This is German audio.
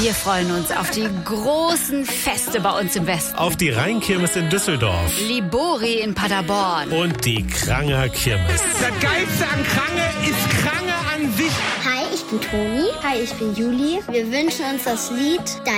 Wir freuen uns auf die großen Feste bei uns im Westen. Auf die Rheinkirmes in Düsseldorf. Libori in Paderborn. Und die Kranger Kirmes. Das Geilste an Krange ist Krange an sich. Hi, ich bin Toni. Hi, ich bin Juli. Wir wünschen uns das Lied